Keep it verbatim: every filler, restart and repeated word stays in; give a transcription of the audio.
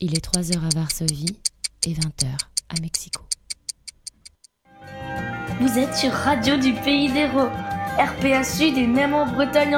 Il est trois heures à Varsovie et vingt heures à Mexico. Vous êtes sur Radio du Pays d'Héros, R P A Sud et même en Bretagne